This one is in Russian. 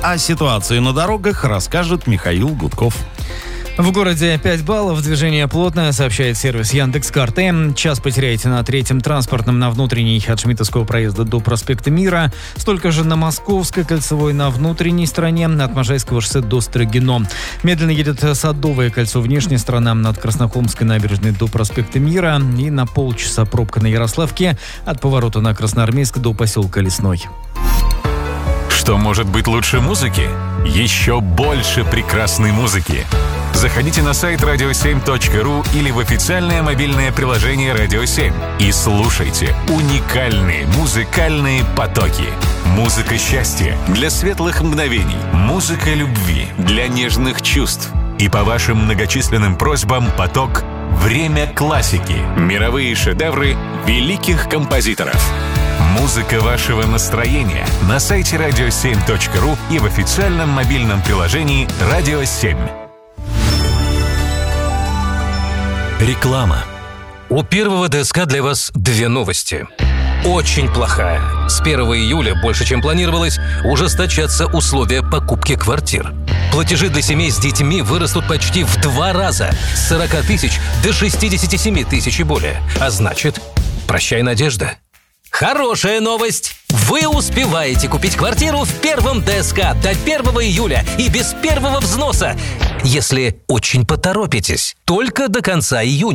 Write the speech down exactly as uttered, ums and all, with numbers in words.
О ситуации на дорогах расскажет Михаил Гудков. В городе пять баллов, движение плотное, сообщает сервис Яндекс.Карты. Час потеряете на третьем транспортном на внутренней от Шмидтовского проезда до проспекта Мира. Столько же на Московской кольцевой на внутренней стороне от Можайского шоссе до Строгино. Медленно едет Садовое кольцо, внешняя сторона от Краснохолмской набережной до проспекта Мира. И на полчаса пробка на Ярославке от поворота на Красноармейск до поселка Лесной. Что может быть лучше музыки? Еще больше прекрасной музыки. Заходите на сайт радио семь точка ру или в официальное мобильное приложение «Радио семь» и слушайте уникальные музыкальные потоки. Музыка счастья для светлых мгновений, музыка любви для нежных чувств. И по вашим многочисленным просьбам поток «Время классики». Мировые шедевры великих композиторов. Музыка вашего настроения на сайте радио семь точка ру и в официальном мобильном приложении «Радио семь». Реклама. У первого ДСК для вас две новости. Очень плохая. С первого июля, больше чем планировалось, ужесточатся условия покупки квартир. Платежи для семей с детьми вырастут почти в два раза. С сорока тысяч до шестидесяти семи тысяч и более. А значит, прощай, надежда. Хорошая новость! Вы успеваете купить квартиру в первом ДСК до первого июля и без первого взноса, если очень поторопитесь. Только до конца июня.